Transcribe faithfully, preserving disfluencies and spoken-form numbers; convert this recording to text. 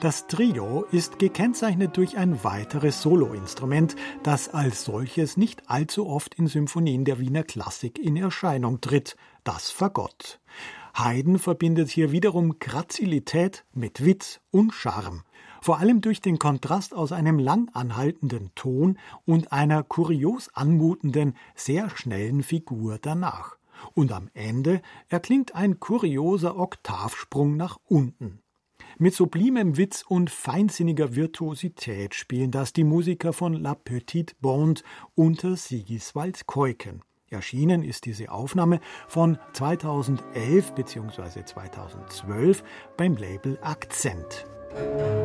Das Trio ist gekennzeichnet durch ein weiteres Soloinstrument, das als solches nicht allzu oft in Symphonien der Wiener Klassik in Erscheinung tritt, das Fagott. Haydn verbindet hier wiederum Grazilität mit Witz und Charme, vor allem durch den Kontrast aus einem lang anhaltenden Ton und einer kurios anmutenden, sehr schnellen Figur danach. Und am Ende erklingt ein kurioser Oktavsprung nach unten. Mit sublimem Witz und feinsinniger Virtuosität spielen das die Musiker von La Petite Bande unter Sigiswald Keuken. Erschienen ist diese Aufnahme von zweitausendelf bzw. zweitausendzwölf beim Label Akzent.